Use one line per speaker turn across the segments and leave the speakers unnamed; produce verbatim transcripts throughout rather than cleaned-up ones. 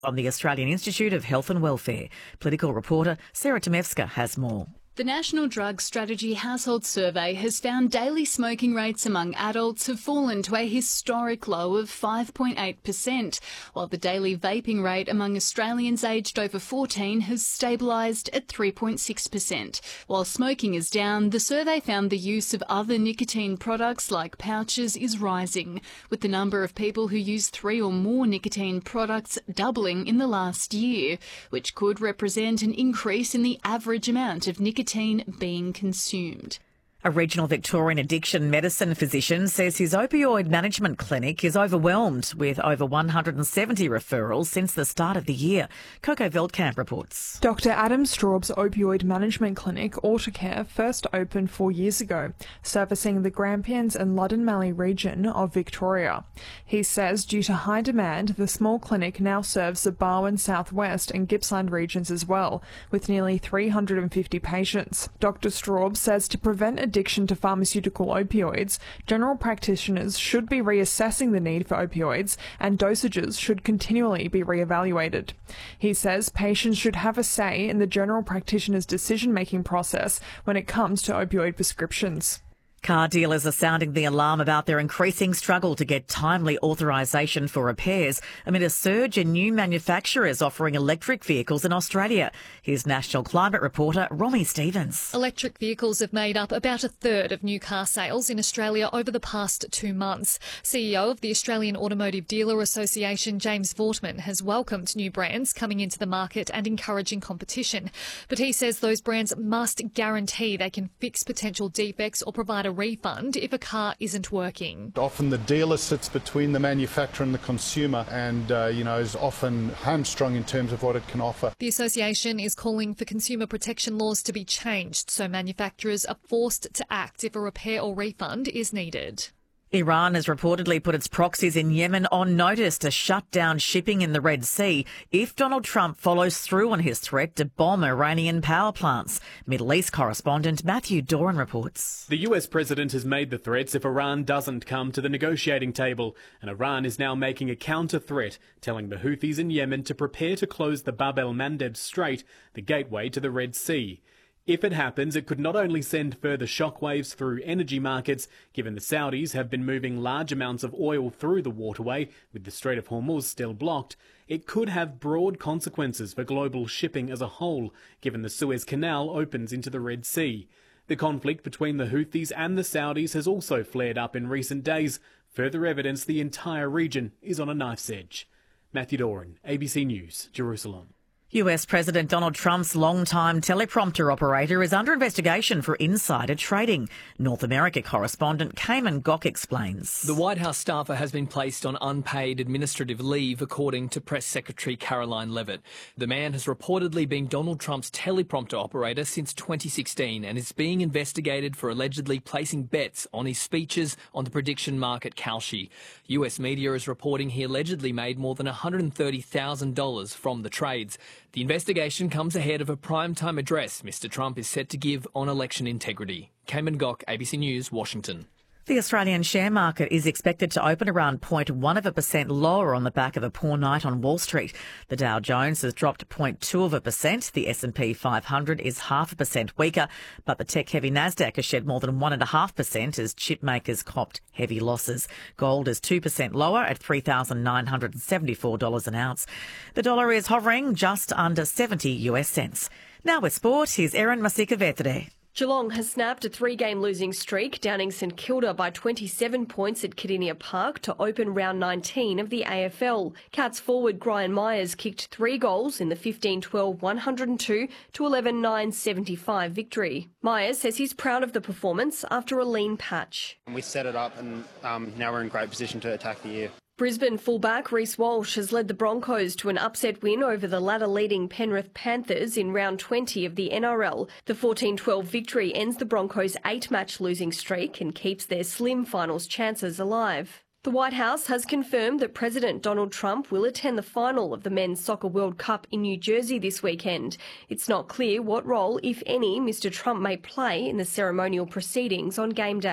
On the Australian Institute of Health and Welfare, political reporter Sarah Tomevska has more.
The National Drug Strategy Household Survey has found daily smoking rates among adults have fallen to a historic low of five point eight percent, while the daily vaping rate among Australians aged over fourteen has stabilised at three point six percent. While smoking is down, the survey found the use of other nicotine products like pouches is rising, with the number of people who use three or more nicotine products doubling in the last year, which could represent an increase in the average amount of nicotine being consumed.
A regional Victorian addiction medicine physician says his opioid management clinic is overwhelmed with over one hundred seventy referrals since the start of the year. Coco Veldkamp reports.
Doctor Adam Straub's opioid management clinic, Autocare, first opened four years ago, servicing the Grampians and Loddon Mallee region of Victoria. He says due to high demand, the small clinic now serves the Barwon Southwest and Gippsland regions as well, with nearly three hundred fifty patients. Doctor Straub says to prevent addiction to pharmaceutical opioids, general practitioners should be reassessing the need for opioids and dosages should continually be reevaluated. He says patients should have a say in the general practitioner's decision-making process when it comes to opioid prescriptions.
Car dealers are sounding the alarm about their increasing struggle to get timely authorisation for repairs amid a surge in new manufacturers offering electric vehicles in Australia. Here's National Climate reporter Romy Stevens.
Electric vehicles have made up about a third of new car sales in Australia over the past two months. C E O of the Australian Automotive Dealer Association, James Vortman, has welcomed new brands coming into the market and encouraging competition. But he says those brands must guarantee they can fix potential defects or provide a refund if a car isn't working.
Often the dealer sits between the manufacturer and the consumer and, uh, you know, is often hamstrung in terms of what it can offer.
The association is calling for consumer protection laws to be changed so manufacturers are forced to act if a repair or refund is needed.
Iran has reportedly put its proxies in Yemen on notice to shut down shipping in the Red Sea if Donald Trump follows through on his threat to bomb Iranian power plants. Middle East correspondent Matthew Doran reports.
The U S president has made the threats if Iran doesn't come to the negotiating table, and Iran is now making a counter-threat, telling the Houthis in Yemen to prepare to close the Bab el-Mandeb Strait, the gateway to the Red Sea. If it happens, it could not only send further shockwaves through energy markets, given the Saudis have been moving large amounts of oil through the waterway, with the Strait of Hormuz still blocked, it could have broad consequences for global shipping as a whole, given the Suez Canal opens into the Red Sea. The conflict between the Houthis and the Saudis has also flared up in recent days, further evidence the entire region is on a knife's edge. Matthew Doran, A B C News, Jerusalem.
U S President Donald Trump's longtime teleprompter operator is under investigation for insider trading. North America correspondent Cayman Gok explains.
The White House staffer has been placed on unpaid administrative leave, according to Press Secretary Caroline Levitt. The man has reportedly been Donald Trump's teleprompter operator since twenty sixteen and is being investigated for allegedly placing bets on his speeches on the prediction market Kalshi. U S media is reporting he allegedly made more than one hundred thirty thousand dollars from the trades. The investigation comes ahead of a primetime address Mister Trump is set to give on election integrity. Cayman Gok, A B C News, Washington.
The Australian share market is expected to open around zero point one of a percent lower on the back of a poor night on Wall Street. The Dow Jones has dropped zero point two of a percent. The S and P five hundred is half a percent weaker, but the tech-heavy Nasdaq has shed more than one and a half percent as chip makers copped heavy losses. Gold is two percent lower at three thousand nine hundred seventy-four dollars an ounce. The dollar is hovering just under seventy U S cents. Now with sport, here's Erin Masika-Vetere.
Geelong has snapped a three-game losing streak, downing St Kilda by twenty-seven points at Kardinia Park to open round nineteen of the A F L. Cats forward Brian Myers kicked three goals in the fifteen twelve one oh two to eleven nine seventy-five victory. Myers says he's proud of the performance after a lean patch.
We set it up and um, now we're in great position to attack the year.
Brisbane fullback Reece Walsh has led the Broncos to an upset win over the ladder-leading Penrith Panthers in round twenty of the N R L. The fourteen twelve victory ends the Broncos' eight-match losing streak and keeps their slim finals chances alive. The White House has confirmed that President Donald Trump will attend the final of the Men's Soccer World Cup in New Jersey this weekend. It's not clear what role, if any, Mister Trump may play in the ceremonial proceedings on game day.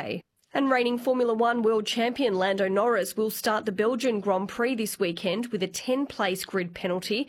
And reigning Formula One world champion Lando Norris will start the Belgian Grand Prix this weekend with a ten-place grid penalty